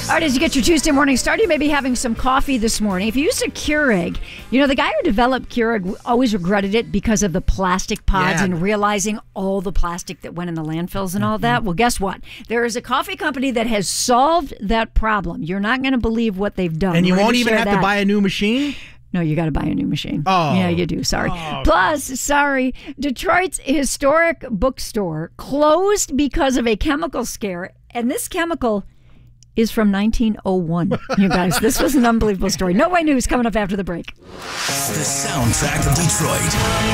All right, as you get your Tuesday morning started, you may be having some coffee this morning. If you used a Keurig, the guy who developed Keurig always regretted it because of the plastic pods and realizing all the plastic that went in the landfills and all that. Well, guess what? There is a coffee company that has solved that problem. You're not going to believe what they've done. And you won't even have to buy a new machine? No, you got to buy a new machine. Oh. Yeah, you do. Sorry. Plus, Detroit's historic bookstore closed because of a chemical scare. And this chemical is from 1901. You guys, this was an unbelievable story. No Way News coming up after the break. The soundtrack of Detroit.